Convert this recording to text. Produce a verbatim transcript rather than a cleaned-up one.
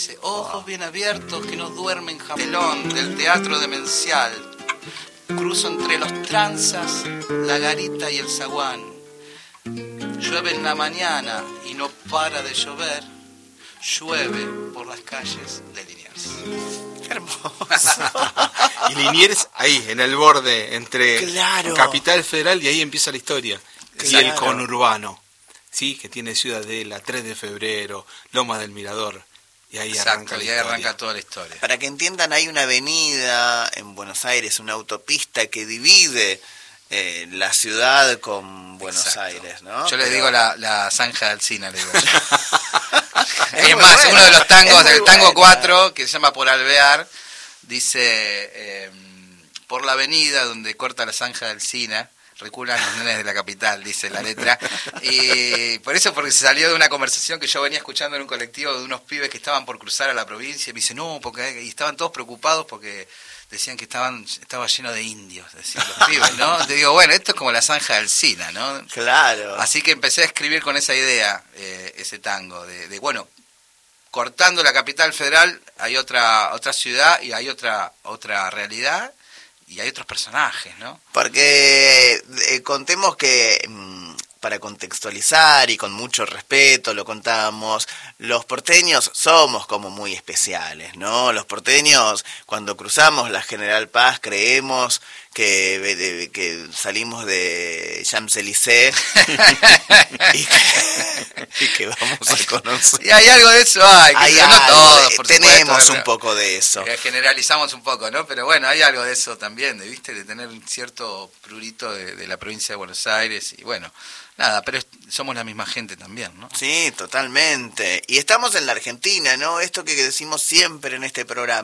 dice, ojos bien abiertos que no duermen jamás. Telón del teatro demencial. Cruzo entre los tranzas, la garita y el zaguán. Llueve en la mañana y no para de llover. Llueve por las calles de Liniers. Hermoso. Y Liniers ahí, en el borde entre Claro. Capital Federal, y ahí empieza la historia. Y Claro. el conurbano, ¿sí? Que tiene Ciudadela, tres de febrero, Loma del Mirador. Y ahí arranca Exacto, la y ahí historia. arranca toda la historia. Para que entiendan, hay una avenida en Buenos Aires, una autopista que divide eh, la ciudad con Buenos Exacto. Aires, ¿no? Yo le Pero- digo la, la zanja de Alsina, le digo yo. Es Es muy más, buena, uno de los tangos, es muy del tango buena. cuatro, que se llama Por Alvear, dice, eh, por la avenida donde corta la zanja de Alsina, reculan los nenes de la capital, dice la letra. Y por eso, porque se salió de una conversación que yo venía escuchando en un colectivo de unos pibes que estaban por cruzar a la provincia, y me dice, no, porque y estaban todos preocupados porque decían que estaban estaba lleno de indios, decían los pibes, ¿no? Te digo, bueno, esto es como la zanja de Alsina, ¿no? Claro. Así que empecé a escribir con esa idea, eh, ese tango, de, de, bueno, cortando la capital federal hay otra otra ciudad y hay otra otra realidad y hay otros personajes, ¿no? Porque eh, contemos que, mm, para contextualizar y con mucho respeto lo contamos, los porteños somos como muy especiales, ¿no? Los porteños, cuando cruzamos la General Paz, creemos que, de, que salimos de Champs-Élysées y, que, y que vamos a conocer. Y hay algo de eso, hay, que Hay no algo, todos, eh, por tenemos supuesto, un poco de eso. eh, generalizamos un poco, ¿no? Pero bueno, hay algo de eso también, de, ¿viste? De tener un cierto prurito de, de la provincia de Buenos Aires y bueno, nada, pero es- somos la misma gente también, ¿no? Sí, totalmente. Y estamos en la Argentina, ¿no? Esto que decimos siempre en este programa.